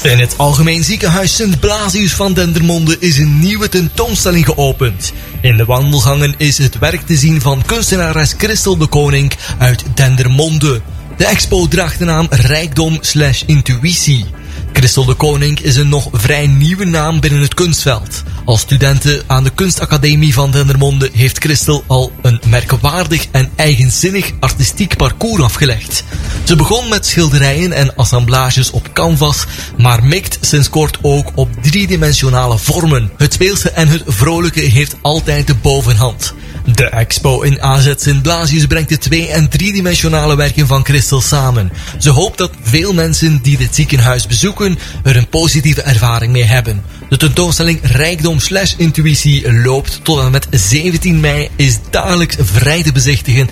In het Algemeen Ziekenhuis Sint Blasius van Dendermonde is een nieuwe tentoonstelling geopend. In de wandelgangen is het werk te zien van kunstenares Christel de Koning uit Dendermonde. De expo draagt de naam Rijkdom/Intuïtie. Christel de Koning is een nog vrij nieuwe naam binnen het kunstveld. Als studente aan de kunstacademie van Dendermonde heeft Christel al een merkwaardig en eigenzinnig artistiek parcours afgelegd. Ze begon met schilderijen en assemblages op canvas, maar mikt sinds kort ook op driedimensionale vormen. Het speelse en het vrolijke heeft altijd de bovenhand. De expo in AZ Sint Blasius brengt de 2- en 3-dimensionale werken van Christel samen. Ze hoopt dat veel mensen die dit ziekenhuis bezoeken er een positieve ervaring mee hebben. De tentoonstelling Rijkdom/Intuïtie loopt tot en met 17 mei, is dagelijks vrij te bezichtigen